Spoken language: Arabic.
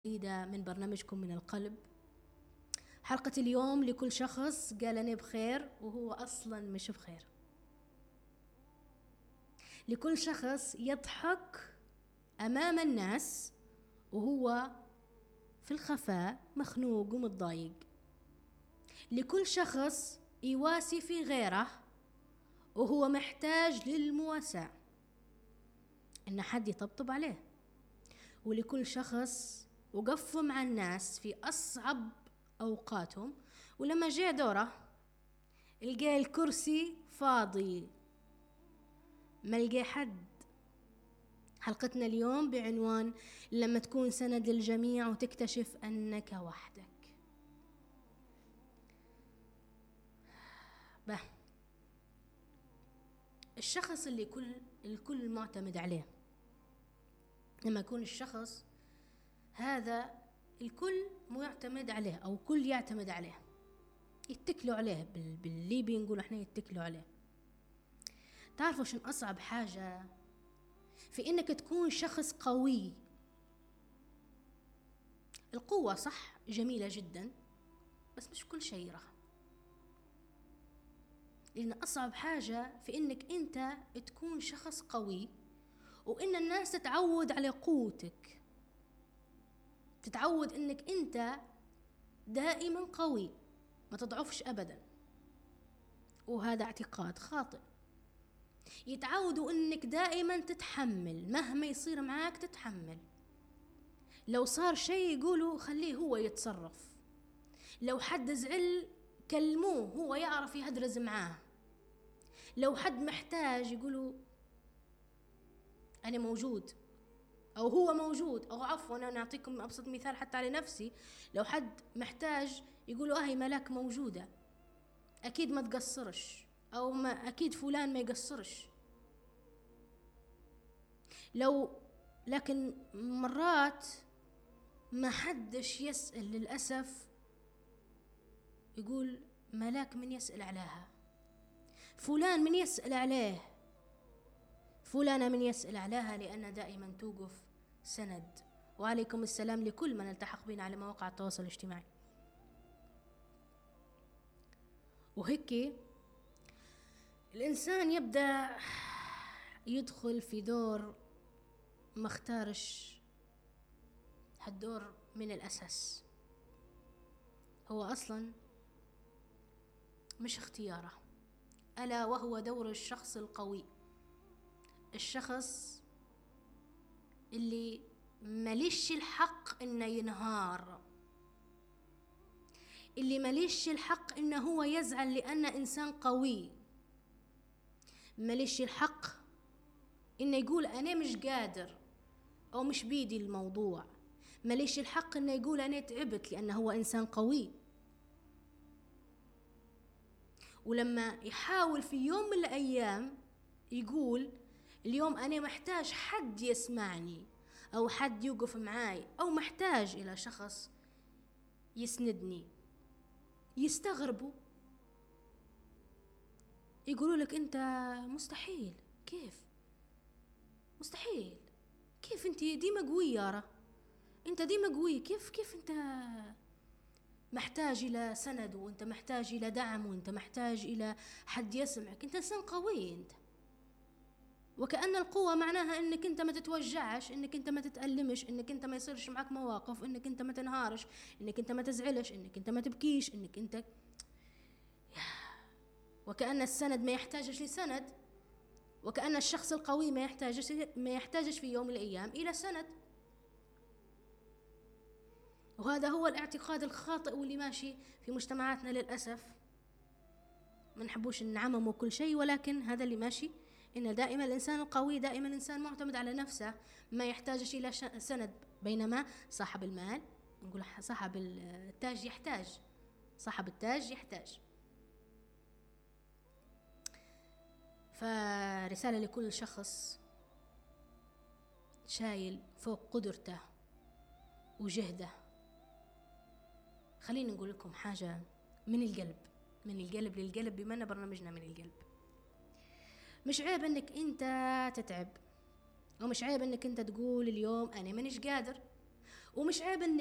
جديدة من برنامجكم من القلب. حلقة اليوم لكل شخص قال أنا بخير وهو أصلا مش بخير، لكل شخص يضحك أمام الناس وهو في الخفاء مخنوق ومتضايق، لكل شخص يواسي في غيره وهو محتاج للمواساة إن حد يطبطب عليه، ولكل شخص وقف مع الناس في أصعب أوقاتهم ولما جاء دوره لقى الكرسي فاضي ما لقى حد. حلقتنا اليوم بعنوان لما تكون سند للجميع وتكتشف أنك وحدك. الشخص اللي الكل معتمد عليه، لما يكون الشخص هذا الكل معتمد عليه أو كل يعتمد عليه، يتكلوا عليه، بالليبي نقول احنا يتكلوا عليه. تعرفوا شن أصعب حاجة في إنك تكون شخص قوي؟ القوة صح جميلة جدا بس مش كل شيء راه، لأن أصعب حاجة في إنك أنت تكون شخص قوي وإن الناس تتعود على قوتك، تتعود إنك أنت دائما قوي ما تضعفش أبدا، وهذا اعتقاد خاطئ. يتعودوا إنك دائما تتحمل، مهما يصير معاك تتحمل، لو صار شيء يقولوا خليه هو يتصرف، لو حد زعل كلموه هو يعرف يهدرز معاه، لو حد محتاج يقولوا أنا موجود أو هو موجود، أو عفوا أنا نعطيكم أبسط مثال حتى على نفسي، لو حد محتاج يقولوا أهي ملاك موجودة أكيد ما تقصرش، أو ما أكيد فلان ما يقصرش. لكن مرات ما حدش يسأل للأسف، يقول ملاك من يسأل عليها، فلان من يسأل عليه، فلانة من يسأل عليها، لأن دائما توقف سند. وعليكم السلام لكل من التحق بنا على مواقع التواصل الاجتماعي. وهيك الإنسان يبدأ يدخل في دور ما اختارش هالدور من الأساس، هو أصلا مش اختياره، ألا وهو دور الشخص القوي، الشخص اللي مليش الحق إنه ينهار، اللي مليش الحق إنه هو يزعل لأنه إنسان قوي، مليش الحق إنه يقول أنا مش قادر أو مش بيدي الموضوع، مليش الحق إنه يقول أنا تعبت لأنه هو إنسان قوي. ولما يحاول في يوم من الأيام يقول اليوم أنا محتاج حد يسمعني أو حد يوقف معاي أو محتاج إلى شخص يسندني، يستغربوا، يقولوا لك أنت مستحيل، كيف مستحيل؟ كيف أنت ديما قوي يارا، أنت ديما قوي، كيف أنت محتاج إلى سند، وأنت محتاج إلى دعم، وأنت محتاج إلى حد يسمعك، أنت إنسان قوي أنت. وكأن القوة معناها إنك أنت ما تتوجعش، إنك أنت ما تتألمش، إنك أنت ما يصيرش معك مواقف، إنك أنت ما تنهارش، إنك أنت ما تزعلش، إنك أنت ما تبكيش، إنك أنت وكأن السند ما يحتاجش لسند، وكأن الشخص القوي ما يحتاجش في يوم من الأيام إلى سند. وهذا هو الاعتقاد الخاطئ واللي ماشي في مجتمعاتنا للأسف. ما نحبوش نعمموا كل شيء، ولكن هذا اللي ماشي، إن دائما الإنسان القوي دائما إنسان معتمد على نفسه ما يحتاجش إلى سند، بينما صاحب المال نقول صاحب التاج يحتاج، صاحب التاج يحتاج. فرسالة لكل شخص شايل فوق قدرته وجهده، خليني نقول لكم حاجة من القلب، من القلب للقلب، بما أن برنامجنا من القلب. مش عيب انك انت تتعب، ومش عيب انك انت تقول اليوم انا مانيش قادر، ومش عيب انك